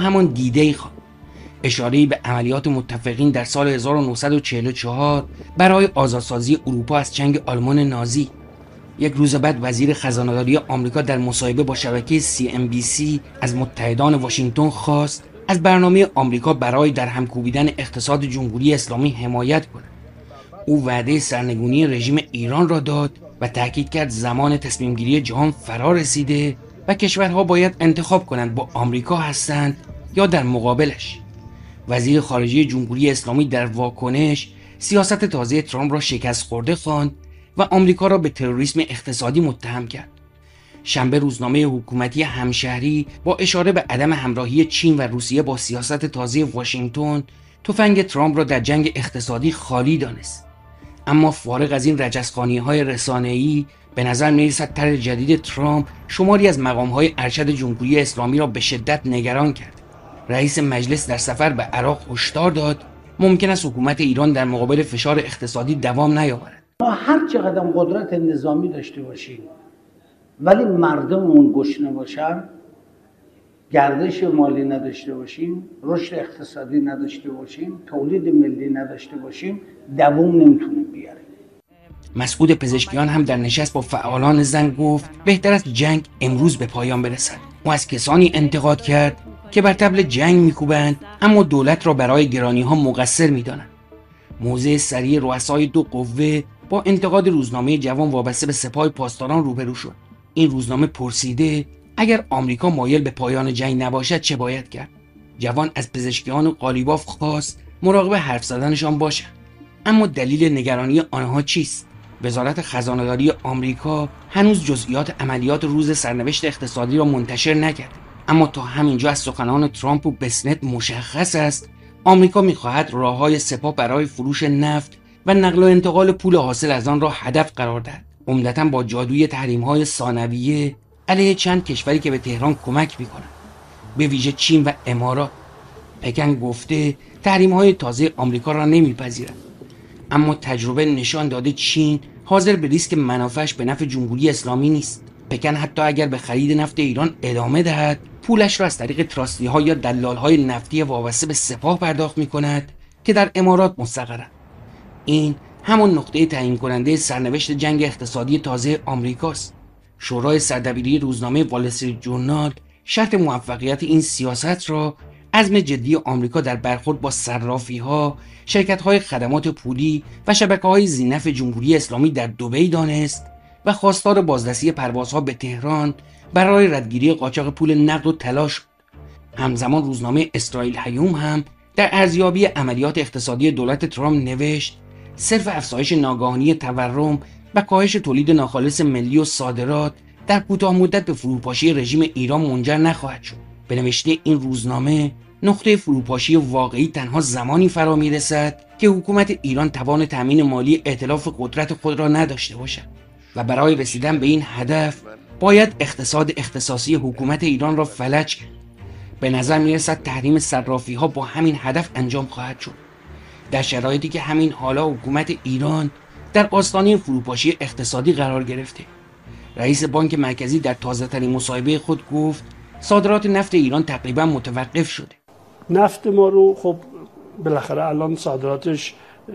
همان دیده‌ای خواند. اشاره‌ای به عملیات متفقین در سال 1944 برای آزادسازی اروپا از چنگ آلمان نازی. یک روز بعد وزیر خزانه‌داری آمریکا در مصاحبه با شبکه CNBC از متحدان واشنگتن خواست از برنامه آمریکا برای در هم کوبیدن اقتصاد جمهوری اسلامی حمایت کند. او وعده سرنگونی رژیم ایران را داد و تاکید کرد زمان تصمیم گیری جهان فرا رسیده و کشورها باید انتخاب کنند با آمریکا هستند یا در مقابلش. وزیر خارجه جمهوری اسلامی در واکنش سیاست تازه ترامپ را شکست خورده خواند و آمریکا را به تروریسم اقتصادی متهم کرد. شنبه روزنامه حکومتی همشهری با اشاره به عدم همراهی چین و روسیه با سیاست تازه واشنگتن تفنگ ترامپ را در جنگ اقتصادی خالی دانست. اما فارغ از این رجزخوانی‌های رسانه‌ای به نظر می‌رسد طرح جدید ترامپ شماری از مقام‌های ارشد جمهوری اسلامی را به شدت نگران کرد. رئیس مجلس در سفر به عراق هشدار داد ممکن است حکومت ایران در مقابل فشار اقتصادی دوام نیاورد. ما هر چقدر قدرت نظامی داشته باشیم ولی مردممون گشنه باشن، گردش مالی نداشته باشیم، رشد اقتصادی نداشته باشیم، تولید ملی نداشته باشیم، دوام نمیتونیم بیاریم. مسعود پزشکیان هم در نشست با فعالان زن گفت بهتر است جنگ امروز به پایان برسد. او از کسانی انتقاد کرد که بر طبل جنگ میکوبند اما دولت را برای گرانی‌ها مقصر میدانند. موضع سریع رؤسای دو قوه با انتقاد روزنامه جوان وابسته به سپاه پاسداران روبرو شد. این روزنامه پرسیده اگر آمریکا مایل به پایان جنگ نباشد چه باید کرد؟ جوان از پزشکیان قالیباف خواست مراقب حرف زدنشان باشند. اما دلیل نگرانی آنها چیست؟ وزارت خزانه‌داری آمریکا هنوز جزئیات عملیات روز سرنوشت اقتصادی را منتشر نکرد. اما تا همینجا از سخنان ترامپ و بسنت مشخص است آمریکا می‌خواهد راه‌های سپاه برای فروش نفت و نقل و انتقال پول حاصل از آن را هدف قرار دهد، عمدتاً با جادوی تحریم‌های ثانویه علیه چند کشوری که به تهران کمک می‌کنند، به ویژه چین و امارات. پکن گفته تحریم‌های تازه آمریکا را نمی‌پذیرد، اما تجربه نشان داده چین حاضر به ریسک منافعش به نفع جمهوری اسلامی نیست. پکن حتی اگر به خرید نفت ایران ادامه دهد پولش را از طریق تراستی‌ها یا دلال‌های نفتی وابسته به سپاه پرداخت می‌کند که در امارات مستقرند. این همون نقطه تعیین کننده سرنوشت جنگ اقتصادی تازه آمریکاست. شورای سردبیری روزنامه وال استریت ژورنال شرط موفقیت این سیاست را عزم جدی آمریکا در برخورد با صرافی‌ها، شرکت‌های خدمات پولی و شبکه‌های ذی‌نفع جمهوری اسلامی در دبی دانست و خواستار بازرسی پروازها به تهران برای ردگیری قاچاق پول نقد و طلا شد. همزمان روزنامه اسرائیل هیوم هم در ارزیابی عملیات اقتصادی دولت ترامپ نوشت صرف افزایش ناگهانی تورم و کاهش تولید ناخالص ملی و صادرات در کوتاه مدت به فروپاشی رژیم ایران منجر نخواهد شد. به نوشته این روزنامه نقطه فروپاشی واقعی تنها زمانی فرا میرسد که حکومت ایران توان تامین مالی ائتلاف قدرت خود را نداشته باشد و برای رسیدن به این هدف باید اقتصاد اختصاصی حکومت ایران را فلج کرد. به نظر میرسد تحریم صرافی‌ها با همین هدف انجام خواهد شد، در شرایطی که همین حالا حکومت ایران در آستانه فروپاشی اقتصادی قرار گرفته. رئیس بانک مرکزی در تازه‌ترین مصاحبه خود گفت صادرات نفت ایران تقریبا متوقف شده. نفت ما رو خب بالاخره الان صادراتش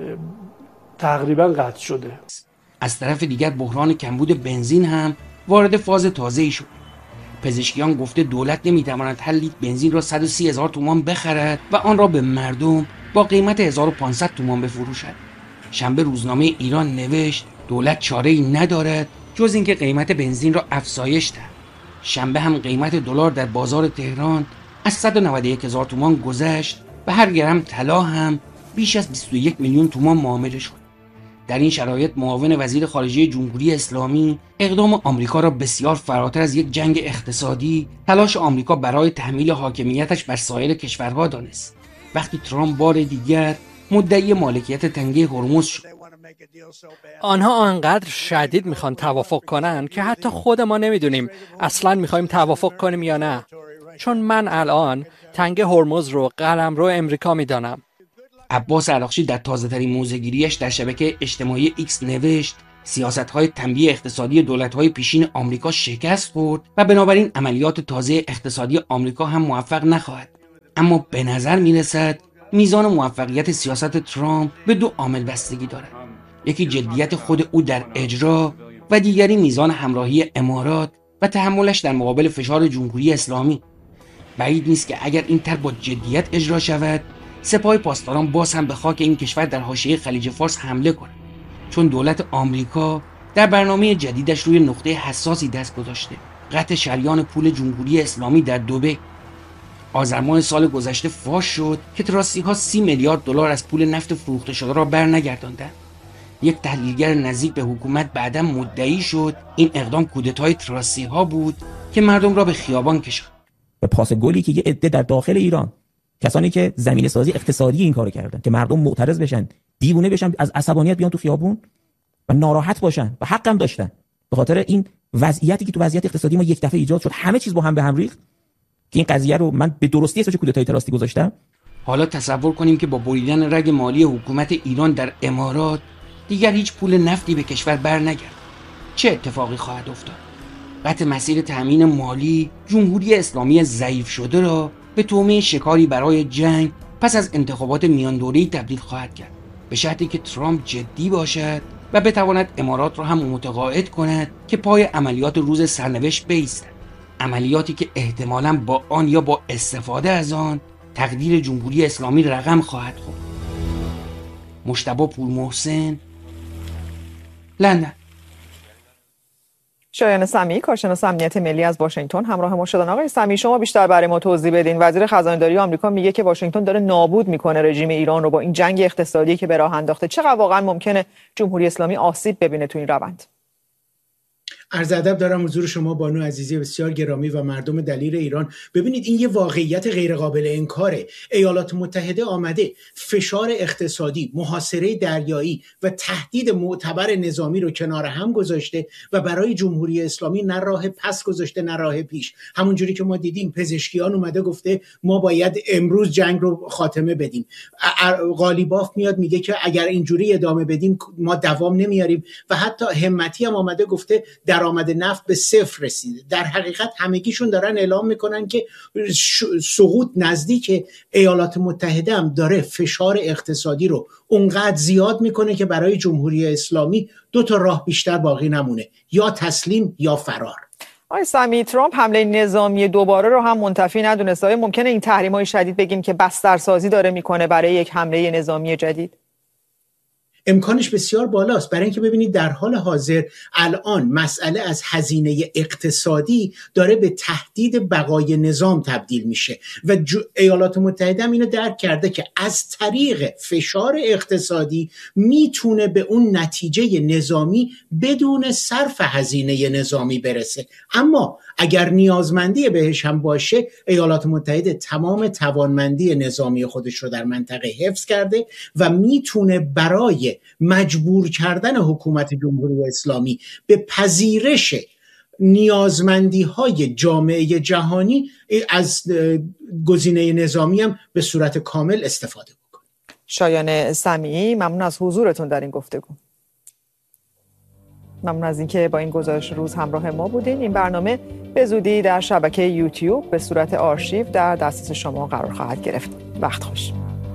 تقریبا قطع شده. از طرف دیگر بحران کمبود بنزین هم وارد فاز تازه‌ای شد. پزشکیان گفته دولت نمیتواند هر لیتر بنزین را 130,000 تومان بخرد و آن را به مردم با قیمت 1500 تومان بفروشد. شنبه روزنامه ایران نوشت دولت چاره‌ای ندارد جز اینکه قیمت بنزین را افزایش دهد. شنبه هم قیمت دلار در بازار تهران از 191,000 تومان گذشت و هر گرم طلا هم بیش از 21 میلیون تومان معامله شد. در این شرایط معاون وزیر خارجه جمهوری اسلامی اقدام آمریکا را بسیار فراتر از یک جنگ اقتصادی تلاش آمریکا برای تحمیل حاکمیتش بر سایر کشورها دانست. وقتی ترامپ بار دیگر مدعی مالکیت تنگه هرمز شد. آنها آنقدر شدید میخوان توافق کنن که حتی خود ما نمیدونیم اصلا میخوایم توافق کنیم یا نه. چون من الان تنگه هرمز رو قلمرو امریکا میدانم. عباس عراقچی در تازه‌ترین موضع‌گیری‌اش در شبکه اجتماعی ایکس نوشت سیاست‌های تنبیه اقتصادی دولت‌های پیشین آمریکا شکست خورد و بنابراین عملیات تازه اقتصادی آمریکا هم موفق نخواهد. اما به نظر میرسد میزان موفقیت سیاست ترامپ به دو عامل بستگی دارد. یکی جدیت خود او در اجرا و دیگری میزان همراهی امارات و تحملش در مقابل فشار جمهوری اسلامی. بعید نیست که اگر این طرح با جدیت اجرا شود، سپاه پاسداران باز هم به خاک این کشور در حاشیه خلیج فارس حمله کند، چون دولت آمریکا در برنامه جدیدش روی نقطه حساسی دست گذاشته: قطع شریان پول جمهوری اسلامی در دبی. آذر ماه سال گذشته فاش شد که تراستی‌ها 30 میلیارد دلار از پول نفت فروخته شده را برنگرداندند. یک تحلیلگر نزدیک به حکومت بعداً مدعی شد این اقدام کودتای تراستی‌ها بود که مردم را به خیابان کشاند. به پاس گلی که یه عده در داخل ایران، کسانی که زمینه سازی اقتصادی این کارو کردن که مردم معترض بشن، دیوونه بشن، از عصبانیت بیان تو خیابون و ناراحت باشن و حقم داشتن به خاطر این وضعیتی که تو وضعیت اقتصادی ما یک دفعه ایجاد شد، همه چیز با هم به هم ریخت که این قضیه رو من به درستی اسمش کودتای تراستی گذاشتم. حالا تصور کنیم که با بریدن رگ مالی حکومت ایران در امارات دیگر هیچ پول نفتی به کشور برنگرد. چه اتفاقی خواهد افتاد؟ قطع مسیر تامین مالی جمهوری اسلامی ضعیف شده را به تومه شکاری برای جنگ پس از انتخابات میان دوره‌ای تبدیل خواهد کرد، به شرطی که ترامپ جدی باشد و بتواند امارات را هم متقاعد کند که پای عملیات روز سرنوشت بایستد، عملیاتی که احتمالاً با آن یا با استفاده از آن تقدیر جمهوری اسلامی رقم خواهد خورد. مجتبی پورمحسن، لندن. شایان سمیعی، کارشناس امنیت ملی از واشنگتن همراه ما شدن. آقای سمیعی، شما بیشتر برای ما توضیح بدین. وزیر خزانه‌داری آمریکا میگه که واشنگتن داره نابود میکنه رژیم ایران رو با این جنگ اقتصادی که به راه انداخته. چقدر واقعا ممکنه جمهوری اسلامی آسیب ببینه تو این روند؟ عرض ادب دارم حضور شما بانو عزیزی بسیار گرامی و مردم دلیر ایران. ببینید این یه واقعیت غیر قابل انکاره. ایالات متحده آمده فشار اقتصادی، محاصره دریایی و تهدید معتبر نظامی رو کنار هم گذاشته و برای جمهوری اسلامی نه راه پس گذاشته نه راه پیش. همونجوری که ما دیدیم پزشکیان اومده گفته ما باید امروز جنگ رو خاتمه بدیم. قالیباف میاد میگه که اگر اینجوری ادامه بدیم ما دوام نمیاریم و حتی همتی هم آمده گفته درآمد نفت به صفر رسیده. در حقیقت همگیشون دارن اعلام میکنن که سقوط نزدیک. ایالات متحده هم داره فشار اقتصادی رو اونقدر زیاد میکنه که برای جمهوری اسلامی دو تا راه بیشتر باقی نمونه: یا تسلیم یا فرار. آقای سمیعی، ترامپ حمله نظامی دوباره رو هم منتفی ندونسته. آیا ممکنه این تحریم‌های شدید بگیم که بسترسازی داره میکنه برای یک حمله نظامی جدید؟ امکانش بسیار بالاست، برای اینکه ببینید در حال حاضر الان مسئله از هزینه اقتصادی داره به تهدید بقای نظام تبدیل میشه و ایالات متحده هم اینو درک کرده که از طریق فشار اقتصادی میتونه به اون نتیجه نظامی بدون صرف هزینه نظامی برسه. اما اگر نیازمندی بهش هم باشه، ایالات متحده تمام توانمندی نظامی خودش رو در منطقه حفظ کرده و میتونه برای مجبور کردن حکومت جمهوری اسلامی به پذیرش نیازمندی های جامعه جهانی از گزینه نظامی هم به صورت کامل استفاده بکنه. شایان سمیعی، ممنون از حضورتون در این گفتگو. ممنون از اینکه با این گزارش روز همراه ما بودین. این برنامه به زودی در شبکه یوتیوب به صورت آرشیو در دسترس شما قرار خواهد گرفت. وقت خوش.